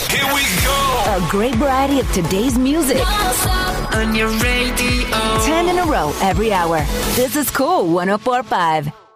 Here we go. A great variety of today's music. On your radio. 10 in a row every hour. This is Cool 104.5.